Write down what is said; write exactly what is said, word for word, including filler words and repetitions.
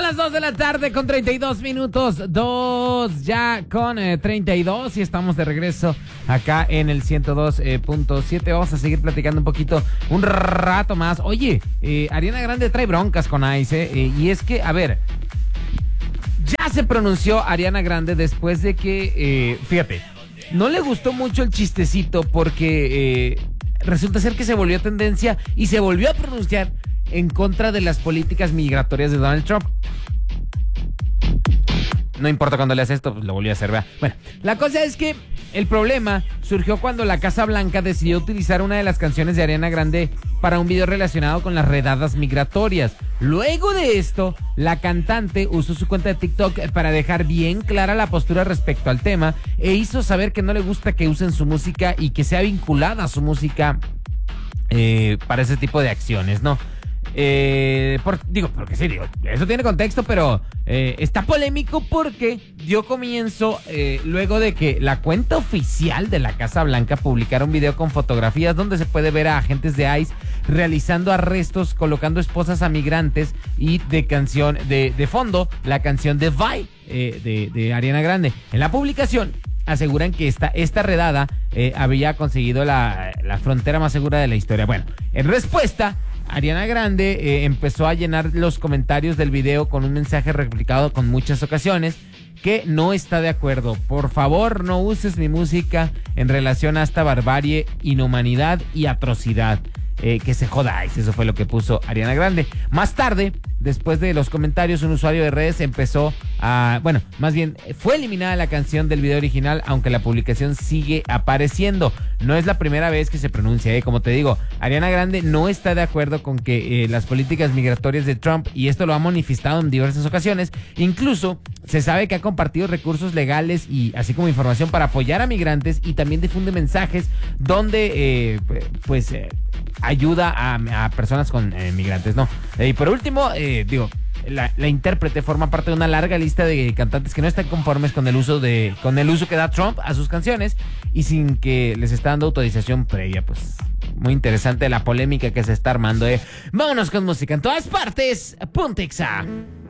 Son las dos de la tarde con treinta y dos minutos, dos ya con eh, treinta y dos y estamos de regreso acá en el ciento dos punto siete. Vamos a seguir platicando un poquito, un rato más. Oye, eh, Ariana Grande trae broncas con Ice, eh, eh, y es que, a ver, ya se pronunció Ariana Grande después de que, eh, fíjate, no le gustó mucho el chistecito porque eh, resulta ser que se volvió tendencia y se volvió a pronunciar en contra de las políticas migratorias de Donald Trump. No importa cuando le hace esto, pues lo volvió a hacer, ¿verdad? Bueno, la cosa es que el problema surgió cuando la Casa Blanca decidió utilizar una de las canciones de Ariana Grande para un video relacionado con las redadas migratorias. Luego de esto, la cantante usó su cuenta de TikTok para dejar bien clara la postura respecto al tema e hizo saber que no le gusta que usen su música y que sea vinculada a su música eh, para ese tipo de acciones, ¿no? Eh, por, digo, porque sí, digo, eso tiene contexto, pero eh, está polémico porque dio comienzo eh, luego de que la cuenta oficial de la Casa Blanca publicara un video con fotografías donde se puede ver a agentes de ICE realizando arrestos, colocando esposas a migrantes y de canción, de, de fondo, la canción de Vi, eh, de, de Ariana Grande. En la publicación aseguran que esta, esta redada eh, había conseguido la, la frontera más segura de la historia. Bueno, en respuesta, Ariana Grande eh, empezó a llenar los comentarios del video con un mensaje replicado con muchas ocasiones que no está de acuerdo. Por favor, no uses mi música en relación a esta barbarie, inhumanidad y atrocidad. Eh, que se jodáis, eso fue lo que puso Ariana Grande. Más tarde, después de los comentarios, un usuario de redes empezó a... Bueno, más bien, fue eliminada la canción del video original, aunque la publicación sigue apareciendo. No es la primera vez que se pronuncia, ¿eh? Como te digo, Ariana Grande no está de acuerdo con que eh, las políticas migratorias de Trump, y esto lo ha manifestado en diversas ocasiones. Incluso se sabe que ha compartido recursos legales y así como información para apoyar a migrantes, y también difunde mensajes donde, eh, pues... Eh, ayuda a, a personas con eh, migrantes, ¿no? Eh, y por último, eh, digo, la, la intérprete forma parte de una larga lista de cantantes que no están conformes con el uso de, con el uso que da Trump a sus canciones y sin que les está dando autorización previa. Pues muy interesante la polémica que se está armando, eh. Vámonos con música en todas partes. Puntexa.